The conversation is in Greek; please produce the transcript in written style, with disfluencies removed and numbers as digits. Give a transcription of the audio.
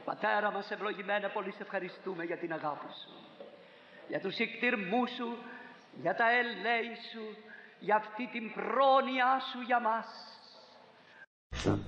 Πατέρα μας ευλογημένα, πολύ σε ευχαριστούμε για την αγάπη σου, για τους εκτιρμούς σου, για τα ελέη σου, για αυτή την πρόνοια σου για μας.